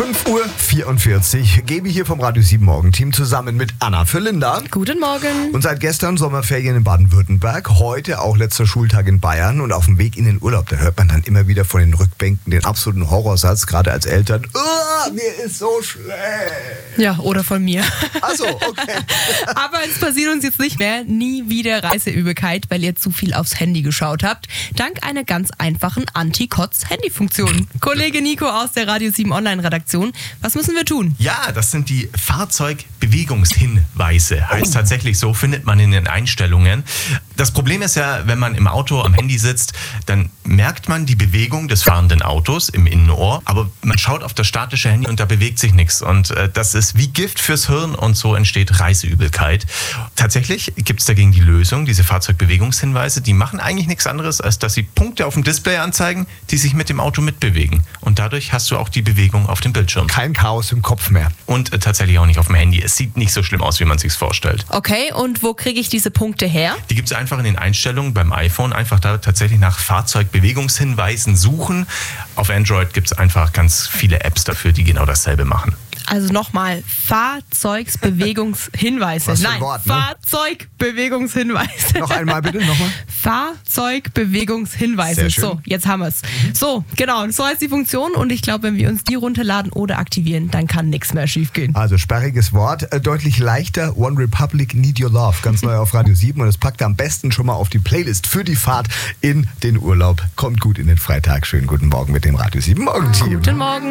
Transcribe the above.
5:44 Uhr. Gaby hier vom Radio 7 Morgenteam zusammen mit Anna für Linda. Guten Morgen. Und seit gestern Sommerferien in Baden-Württemberg, heute auch letzter Schultag in Bayern und auf dem Weg in den Urlaub, da hört man dann immer wieder von den Rückbänken den absoluten Horrorsatz, gerade als Eltern, mir ist so schlecht. Ja, oder von mir. Ach so, okay. Aber es passiert uns jetzt nicht mehr, nie wieder Reiseübelkeit, weil ihr zu viel aufs Handy geschaut habt, dank einer ganz einfachen Anti-Kotz-Handy-Funktion. Kollege Nico aus der Radio 7 Online-Redaktion, was müssen wir tun? Ja, das sind die Fahrzeugbewegungshinweise. Heißt tatsächlich so, findet man in den Einstellungen. Das Problem ist ja, wenn man im Auto am Handy sitzt, dann merkt man die Bewegung des fahrenden Autos im Innenohr, aber man schaut auf das statische Handy und da bewegt sich nichts. Und das ist wie Gift fürs Hirn und so entsteht Reiseübelkeit. Tatsächlich gibt es dagegen die Lösung, diese Fahrzeugbewegungshinweise, die machen eigentlich nichts anderes, als dass sie Punkte auf dem Display anzeigen, die sich mit dem Auto mitbewegen. Und dadurch hast du auch die Bewegung auf dem Bildschirm. Kein Chaos im Kopf mehr. Und tatsächlich auch nicht auf dem Handy. Es sieht nicht so schlimm aus, wie man es sich vorstellt. Okay, und wo kriege ich diese Punkte her? Die gibt es einfach in den Einstellungen beim iPhone. Einfach da tatsächlich nach Fahrzeugbewegungshinweisen suchen. Auf Android gibt es einfach ganz viele Apps dafür, die genau dasselbe machen. Also nochmal, Fahrzeugbewegungshinweise. Was für ein Nein, Wort, ne? Fahrzeugbewegungshinweise. Noch einmal bitte, nochmal. Fahrzeugbewegungshinweise. Sehr schön. So, jetzt haben wir es. So, genau, so heißt die Funktion und ich glaube, wenn wir uns die runterladen oder aktivieren, dann kann nichts mehr schief gehen. Also sperriges Wort, deutlich leichter. One Republic, Need Your Love, ganz neu auf Radio 7 und es packt am besten schon mal auf die Playlist für die Fahrt in den Urlaub. Kommt gut in den Freitag. Schönen guten Morgen mit dem Radio 7 Morgenteam. Guten Morgen.